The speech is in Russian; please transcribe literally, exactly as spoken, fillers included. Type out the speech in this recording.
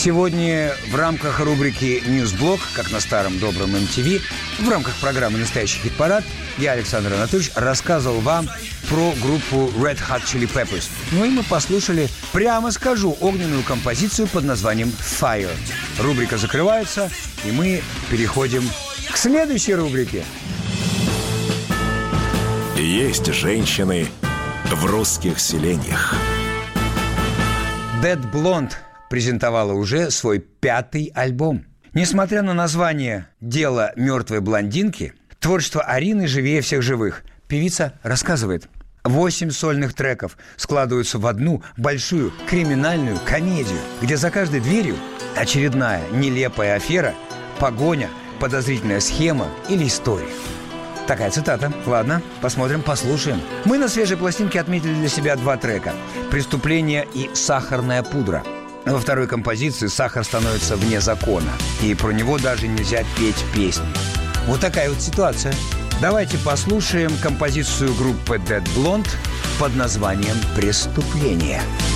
Сегодня в рамках рубрики «Ньюсблок», как на старом добром эм ти ви, в рамках программы «Настоящий хит-парад» я, Александр Анатольевич, рассказывал вам про группу Red Hot Chili Peppers. Ну и мы послушали, прямо скажу, огненную композицию под названием «Fire». Рубрика закрывается, и мы переходим к следующей рубрике. Есть женщины в русских селениях. Dead Blonde презентовала уже свой пятый альбом. Несмотря на название «Дело мертвой блондинки», творчество Арины живее всех живых. Певица рассказывает. Восемь сольных треков складываются в одну большую криминальную комедию, где за каждой дверью очередная нелепая афера, погоня, подозрительная схема или история. Такая цитата. Ладно, посмотрим, послушаем. Мы на свежей пластинке отметили для себя два трека «Преступление» и «Сахарная пудра». Во второй композиции сахар становится вне закона, и про него даже нельзя петь песни. Вот такая вот ситуация. Давайте послушаем композицию группы Dead Blonde под названием «Преступление».